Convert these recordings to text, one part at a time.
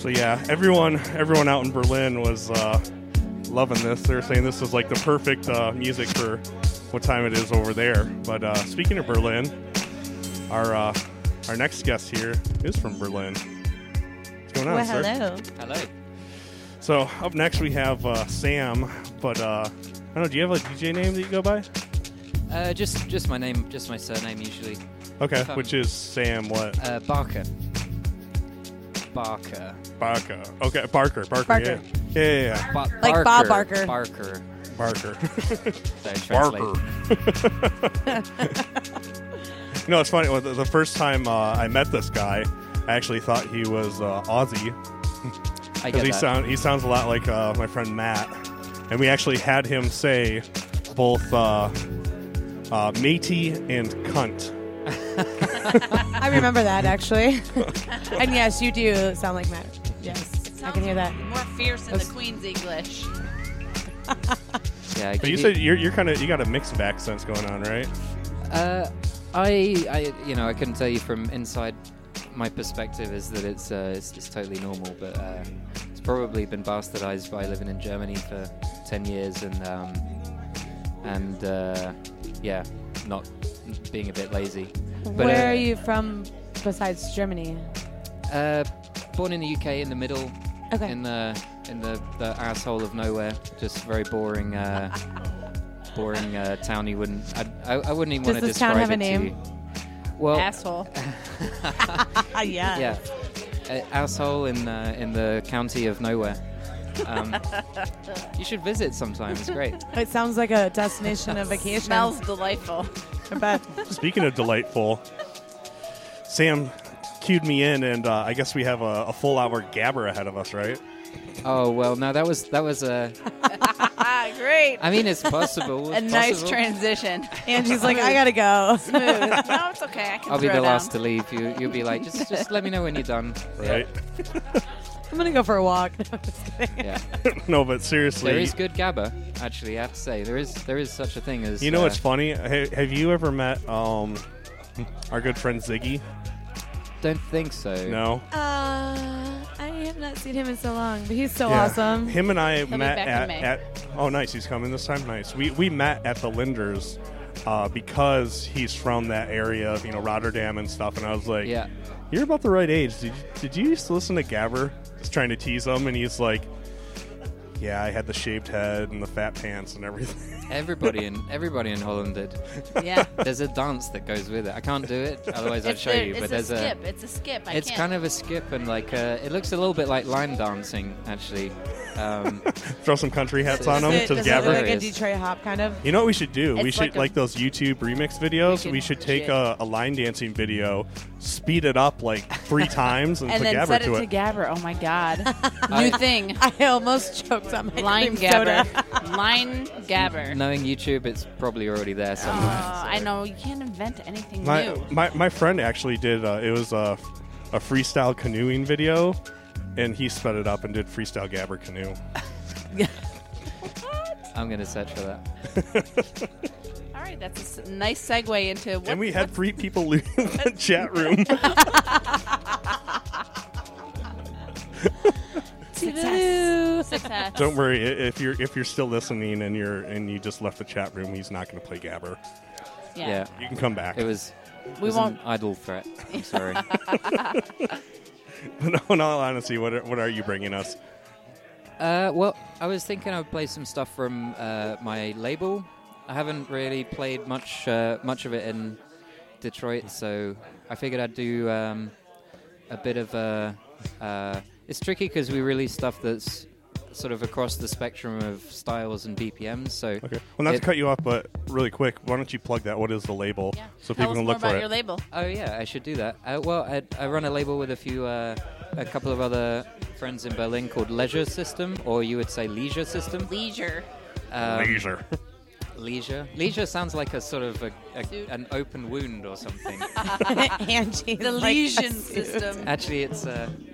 So yeah, everyone out in Berlin was loving this. They were saying this was like the perfect music for what time it is over there. But speaking of Berlin, our next guest here is from Berlin. What's going on, sir? Hello. Hello. So up next we have Sam. But I don't know. Do you have a DJ name that you go by? Just my name, just my surname usually. Okay, which is Sam what? Barker. Okay, Barker. Barker. Yeah. Like Bob Barker. Barker. Barker. You know, it's funny. The first time I met this guy, I actually thought he was Aussie. I get that. He sounds a lot like my friend Matt, and we actually had him say both matey and cunt. I remember that, actually. And yes, you do sound like Matt. Yes, I can hear that. More fierce than the Queen's English. Yeah, But you said you got a mix of accents going on, right? I couldn't tell you from inside my perspective is that it's totally normal, but it's probably been bastardized by living in Germany for 10 years and not being a bit lazy. But, Where are you from besides Germany? Born in the UK, in the middle, Okay. in the asshole of nowhere, just very boring town. I wouldn't even want to describe it to you. Does this town have a name? Well, Asshole. Yeah. Asshole in the county of nowhere. You should visit sometime. It's great. It sounds like a destination of vacation. Smells delightful. I bet. Speaking of delightful, Sam cued me in, and I guess we have a full hour gabber ahead of us, right? Oh well, no, that was a. Great. I mean, it's possible. A nice transition. Angie's like, I gotta go. Smooth. No, it's okay. I can I'll be throw the down. last to leave. You'll be like, just let me know when you're done. Right. I'm gonna go for a walk. No, just kidding. Yeah. No, but seriously, There is good gabba, actually. I have to say, there is such a thing as. you know what's funny? Have you ever met our good friend Ziggy? Don't think so. No. I have not seen him in so long, but he's so Yeah. awesome. Him and I be met back in May. at. Oh, nice. He's coming this time. Nice. We met at the Linders because he's from that area of Rotterdam and stuff. And I was like, Yeah. "You're about the right age. Did you used to listen to Gabber?" Just trying to tease him, and he's like, "Yeah, I had the shaved head and the fat pants and everything." Everybody in Holland did. Yeah. There's a dance that goes with it. I can't do it, otherwise I'd show you. It's But a there's skip. It's a skip. It's kind of a skip, and like it looks a little bit like line dancing, actually. Throw some country hats on him Does to it look like Gabber. a Hilarious. Detroit hop kind of? You know what we should do? It's We should, like a- like those YouTube remix videos, We we could should take shit. a line dancing video, speed it up like 3 times, and and put then Gabber set it to to it. Gabber. Oh my God. New thing. I almost choked on my Line cream soda. Gabber. Line Gabber. Knowing YouTube, it's probably already there somewhere. I know. You can't invent anything My, new. my friend actually did, it was a freestyle canoeing video, and he sped it up and did freestyle Gabber canoe. I'm going to search for that. All right, that's a nice segue into what. And we had 3 people leaving the chat room. Success. Don't worry, if you're still listening and you just left the chat room, he's not going to play Gabber. Yeah. You can come back. It was We an won't. idle threat. I'm sorry. No, in all honesty, what are you bringing us? Well, I was thinking I would play some stuff from my label. I haven't really played much of it in Detroit, so I figured I'd do a bit of a... it's tricky because we release stuff that's sort of across the spectrum of styles and BPMs, so... Okay. Well, not to cut you off, but really quick, why don't you plug that? What is the label? Yeah. So Tell people us can more look for about it. your label. Oh, yeah, I should do that. Well, I run a label with a couple of other friends in Berlin called Leisure System, or you would say Leisure System. Leisure. Leisure. Leisure sounds like a sort of an open wound or something. Angie's The like, lesion "Yes, system. Actually, it's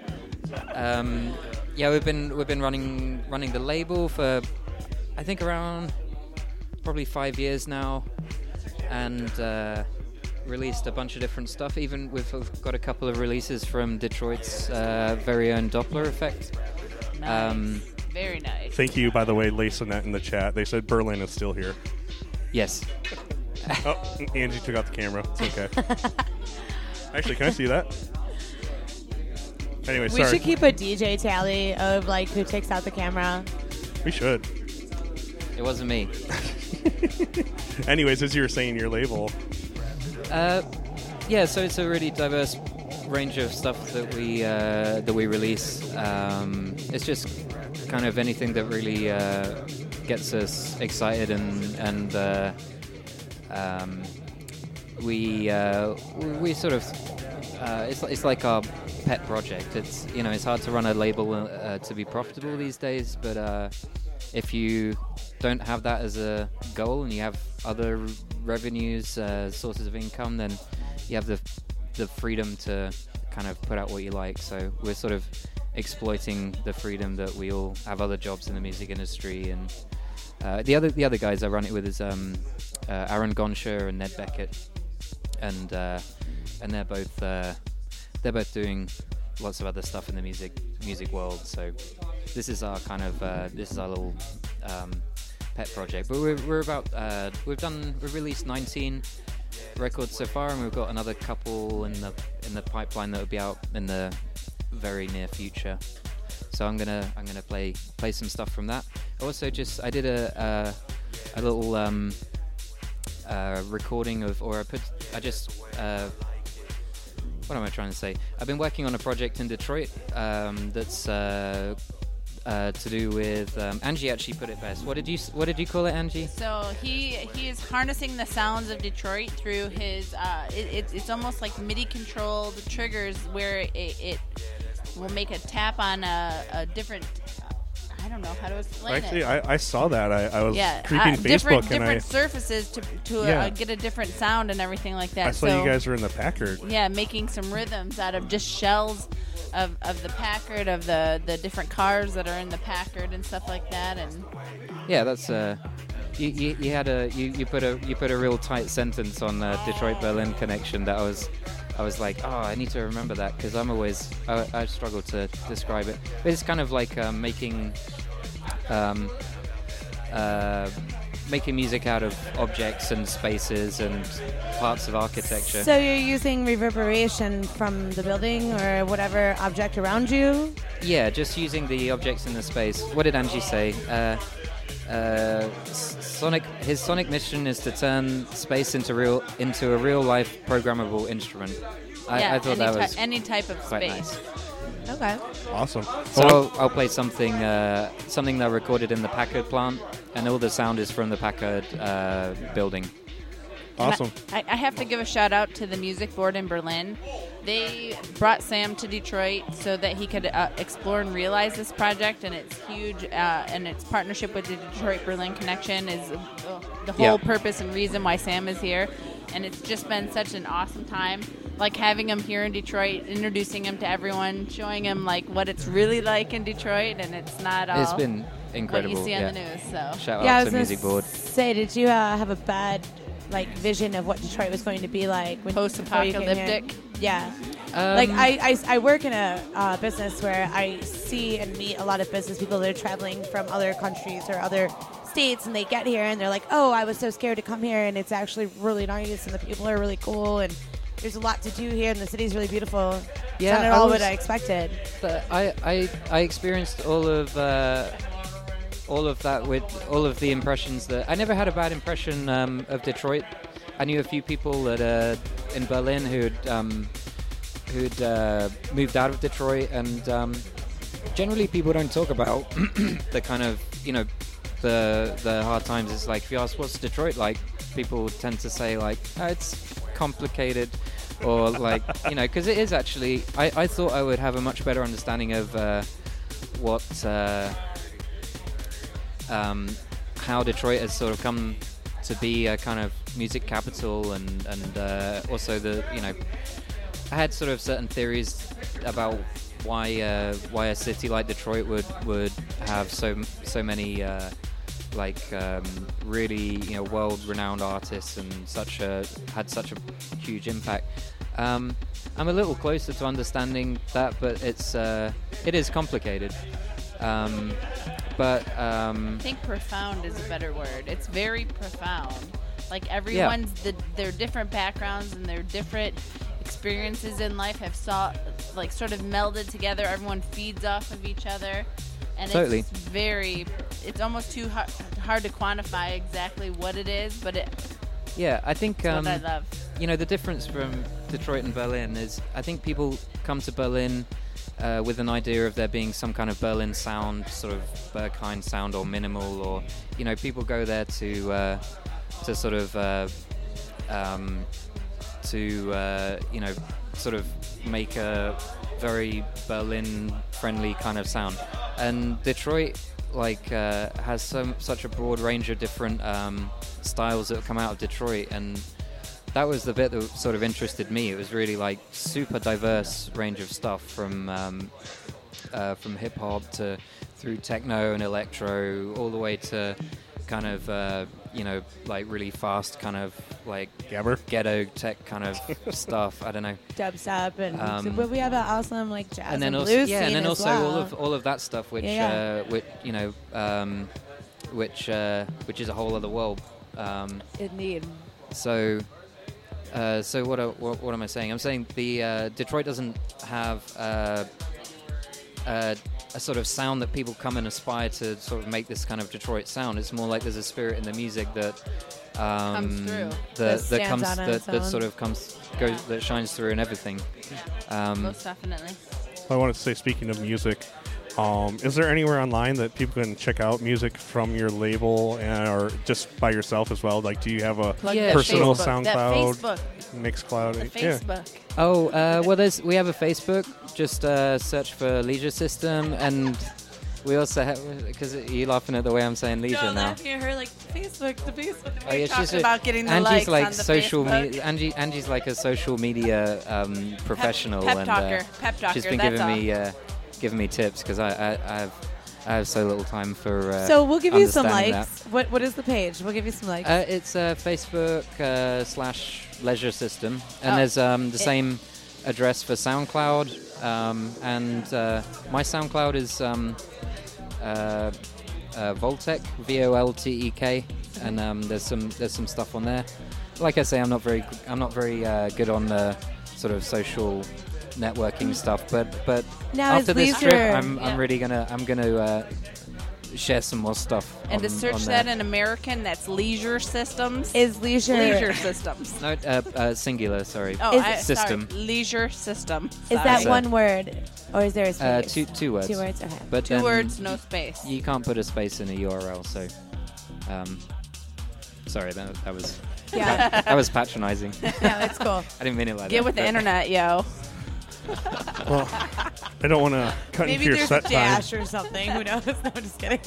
yeah, we've been running the label for I think around probably 5 years now, and released a bunch of different stuff. Even we've got a couple of releases from Detroit's very own Doppler effect. Nice. Very nice. Thank you, by the way, Lacenet in the chat. They said Berlin is still here. Yes. Oh, Angie took out the camera. It's okay. Actually, can I see that? Anyway, We sorry. should keep a DJ tally of like who takes out the camera. We should. It wasn't me. Anyways, as you were saying, your label. Yeah, so it's a really diverse range of stuff that we release. It's just kind of anything that really gets us excited, and we sort of it's like our pet project. It's it's hard to run a label to be profitable these days, but if you don't have that as a goal and you have other revenues, sources of income, then you have the freedom to kind of put out what you like. So we're sort of exploiting the freedom that we all have other jobs in the music industry. And the other guys I run it with is Aaron Gonsher and Ned Beckett, and they're both doing lots of other stuff in the music world. So this is our kind of this is our little pet project. But we've released 19 records so far, and we've got another couple in the pipeline that will be out in the very near future. So I'm gonna play some stuff from that. Also, I did a little recording of, or what am I trying to say? I've been working on a project in Detroit that's to do with Angie actually put it best. What did you call it, Angie? So he is harnessing the sounds of Detroit through his it's almost like MIDI controlled triggers where it will make a tap on a different, I don't know how to explain Actually, it. I saw that. I was creeping Facebook different surfaces to get a different sound and everything like that. I saw you guys were in the Packard. Yeah, making some rhythms out of just shells of the Packard, of the different cars that are in the Packard and stuff like that. And yeah, that's you put a real tight sentence on the Detroit Berlin connection that I was like, oh, I need to remember that, because I struggle to describe it. But it's kind of like making music out of objects and spaces and parts of architecture. So you're using reverberation from the building or whatever object around you? Yeah, just using the objects in the space. What did Angie say? His sonic mission is to turn space into a real life programmable instrument. I thought that was any type of quite space. Nice. Okay. Awesome. So I'll play something that I recorded in the Packard plant, and all the sound is from the Packard building. Awesome. I have to give a shout out to the music board in Berlin. They brought Sam to Detroit so that he could explore and realize this project, and it's huge. And its partnership with the Detroit Berlin Connection is the whole purpose and reason why Sam is here. And it's just been such an awesome time, like having him here in Detroit, introducing him to everyone, showing him like what it's really like in Detroit, and it's not all It's been incredible. what you see on the news. So Shout I out was to Music gonna Board. say, did you have a bad vision of what Detroit was going to be like before you came here? post-apocalyptic. Yeah. I work in a business where I see and meet a lot of business people that are traveling from other countries or other states, and they get here and they're like, oh, I was so scared to come here, and it's actually really nice, and the people are really cool, and there's a lot to do here, and the city's really beautiful. Yeah, it's not at all what I expected. But I experienced all of that with all of the impressions that I never had a bad impression of Detroit. I knew a few people that in Berlin who'd moved out of Detroit, and generally people don't talk about the kind of the hard times. It's like, if you ask what's Detroit like, people tend to say like, oh, it's complicated, or like because it is actually. I thought I would have a much better understanding of what how Detroit has sort of come to be a kind of music capital, and also I had sort of certain theories about why a city like Detroit would have so many really world-renowned artists and had such a huge impact. I'm a little closer to understanding that, but it is complicated. I think profound is a better word. It's very profound. Like everyone's their different backgrounds and their different experiences in life have sort of melded together. Everyone feeds off of each other, and totally. It's almost too hard to quantify exactly what it is, but I think what I love. The difference from Detroit and Berlin is I think people come to Berlin with an idea of there being some kind of Berlin sound, sort of Berghain sound or minimal, or people go there to sort of sort of make a very Berlin-friendly kind of sound. And Detroit has such a broad range of different styles that come out of Detroit, and that was the bit that sort of interested me. It was really super diverse range of stuff from hip hop to through techno and electro, all the way to kind of really fast kind of Gabber? Ghetto tech kind of stuff. I don't know. Dubstep and but we have an awesome jazz and then blues also scene and then as also well. all of that stuff which is a whole other world. Indeed. So what am I saying? I'm saying the Detroit doesn't have a sort of sound that people come and aspire to sort of make this kind of Detroit sound. It's more like there's a spirit in the music that comes through. That shines through and everything. Most definitely. I wanted to say, speaking of music, is there anywhere online that people can check out music from your label or just by yourself as well? Do you have a personal SoundCloud, Mixcloud? Facebook. Oh, we have a Facebook. Just search for Leisure System, and we also have, because you're laughing at the way I'm saying leisure now. No, laughing at her Facebook, the Facebook. Oh, yeah, she's about getting the Angie's likes on the social Facebook. Angie's like a social media professional, pep and talker. she's been giving me tips because I have so little time for. So we'll give you some likes. That. What is the page? We'll give you some likes. It's Facebook / Leisure System, and there's the same address for SoundCloud, and my SoundCloud is Voltek, Voltek, and there's some stuff on there. Like I say, I'm not very good on the sort of social networking stuff, but now after this trip, I'm really gonna share some more stuff. And to search that in American, that's Leisure Systems. Is Leisure Systems? No, singular. Sorry. System. Sorry. Leisure System. Is that one word, or is there a space? Two words. 2 words. Okay. But 2 words, no space. You can't put a space in a URL, so. Sorry, that was. Yeah. That was patronizing. Yeah, that's cool. I didn't mean it like that. Get with the internet, yo. Well, I don't want to cut into your set time. Maybe there's Dash or something. Who knows? No, I'm just kidding.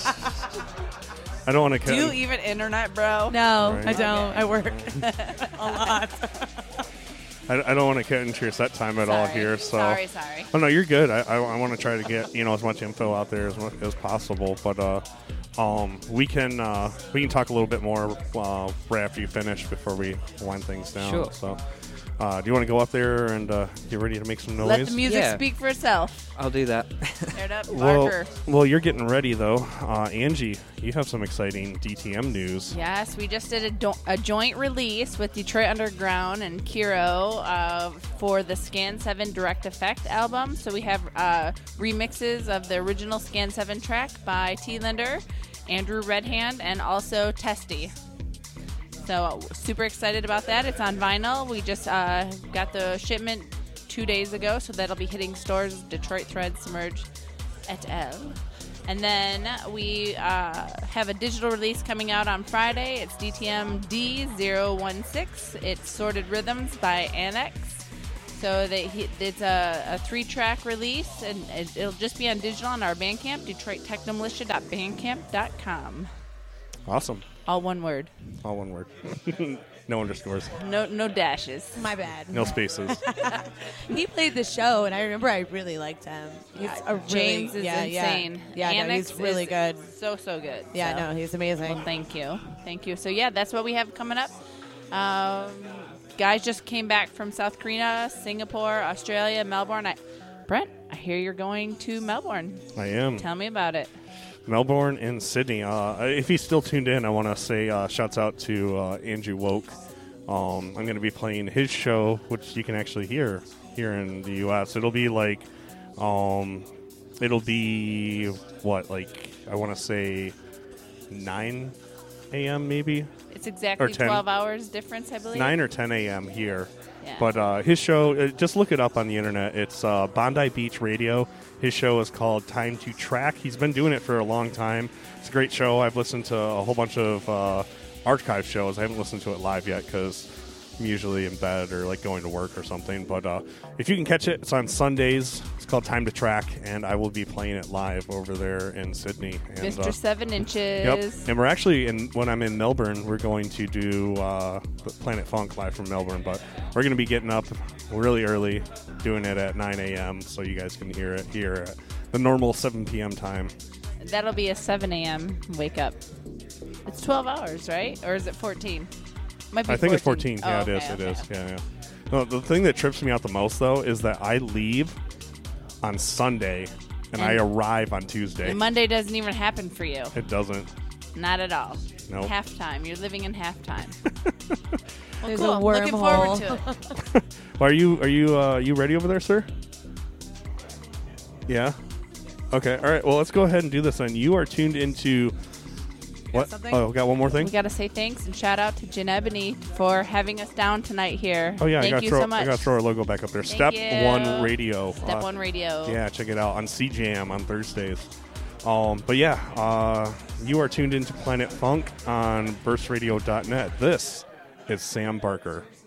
I don't want to cut. Do you even internet, bro? No, Right. I don't. I work a lot. I don't want to cut into your set time at all here. So. Sorry. Oh no, you're good. I want to try to get as much info out there as possible. But we can talk a little bit more right after you finish before we wind things down. Sure. So. Do you want to go up there and get ready to make some noise? Let the music speak for itself. I'll do that. Tear it up, Barker. Well, you're getting ready, though. Angie, you have some exciting DTM news. Yes, we just did a joint release with Detroit Underground and Kiro for the Scan 7 Direct Effect album. So we have remixes of the original Scan 7 track by T-Linder, Andrew Redhand, and also Testy. So super excited about that. It's on vinyl. We just got the shipment 2 days ago, so that'll be hitting stores, Detroit Thread, Submerge, et al. And then we have a digital release coming out on Friday. It's DTM D016. It's Sorted Rhythms by Annex. So it's a 3-track release, and it'll just be on digital on our Bandcamp, DetroitTechnoMilitia.bandcamp.com. Awesome. All one word. All one word. No underscores. No dashes. My bad. No spaces. He played the show, and I remember I really liked him. He's a really, James is insane. Yeah, no, Annex he's really good. So good. Yeah, so. no, he's amazing. Well, thank you. So yeah, that's what we have coming up. Guys just came back from South Korea, Singapore, Australia, Melbourne. Brent, I hear you're going to Melbourne. I am. Tell me about it. Melbourne and Sydney. If he's still tuned in, I want to say shouts out to Andrew Woke. I'm going to be playing his show, which you can actually hear here in the U.S. It'll be like, I want to say 9 a.m. maybe? It's exactly Or 10. 12 hours difference, I believe. 9 or 10 a.m. here. Yeah. But his show, just look it up on the internet. It's Bondi Beach Radio. His show is called Time to Track. He's been doing it for a long time. It's a great show. I've listened to a whole bunch of archive shows. I haven't listened to it live yet because I'm usually in bed or like going to work or something. But if you can catch it, it's on Sundays. It's called Time to Track, and I will be playing it live over there in Sydney. And, Mr. 7 Inches. Yep. And we're actually, when I'm in Melbourne, we're going to do Planet Funk live from Melbourne. But we're going to be getting up really early, doing it at 9 a.m. so you guys can hear it here at the normal 7 p.m. time. That'll be a 7 a.m. wake up. It's 12 hours, right? Or is it 14? Might be I think it's 14. Yeah, okay, it is. Yeah. No, the thing that trips me out the most, though, is that I leave on Sunday and I arrive on Tuesday. And Monday doesn't even happen for you. It doesn't. Not at all. Nope. Halftime. You're living in halftime. Well, There's cool. a Looking forward wormhole. to it. Well, are you ready over there, sir? Yeah. Okay. All right. Well, let's go ahead and do this then. You are tuned into what? something? Oh, got one more thing. We got to say thanks and shout out to Jen Ebony for having us down tonight here. Oh yeah, Thank you so much. I got to throw our logo back up there. Thank Step you. 1 Radio. Step 1 Radio. Yeah, check it out on CJAM on Thursdays. But yeah, you are tuned into Planet Funk on burstradio.net. This is Sam Barker.